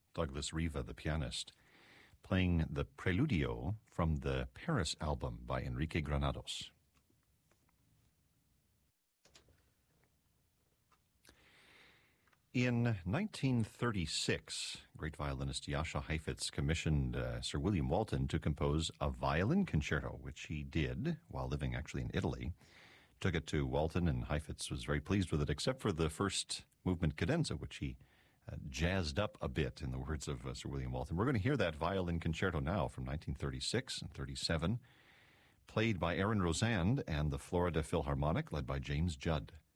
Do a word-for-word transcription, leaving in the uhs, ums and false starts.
Douglas Riva, the pianist, playing the Preludio from the Paris album by Enrique Granados. In nineteen thirty-six, great violinist Jascha Heifetz commissioned uh, Sir William Walton to compose a violin concerto, which he did while living actually in Italy. Took it to Walton, and Heifetz was very pleased with it, except for the first movement cadenza, which he uh, jazzed up a bit, in the words of uh, Sir William Walton. We're going to hear that violin concerto now from nineteen thirty-six and thirty-seven, played by Aaron Rosand and the Florida Philharmonic, led by James Judd.